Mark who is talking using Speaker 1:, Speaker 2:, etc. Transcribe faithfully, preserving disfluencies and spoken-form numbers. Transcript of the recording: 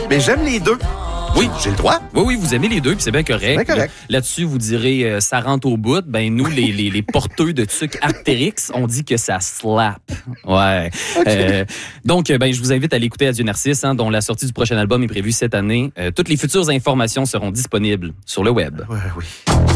Speaker 1: Mais j'aime les deux.
Speaker 2: Oui,
Speaker 1: j'ai le droit.
Speaker 2: Oui, oui, vous aimez les deux, puis c'est bien correct.
Speaker 1: Bien correct.
Speaker 2: Là, là-dessus, vous direz, euh, ça rentre au bout. Ben, nous, les, les, les porteux de trucs Arc'teryx, on dit que ça slap. Ouais. Okay. Euh, donc, ben, je vous invite à aller écouter Adieu Narcisse, hein, dont la sortie du prochain album est prévue cette année. Euh, toutes les futures informations seront disponibles sur le web.
Speaker 1: Ouais, oui.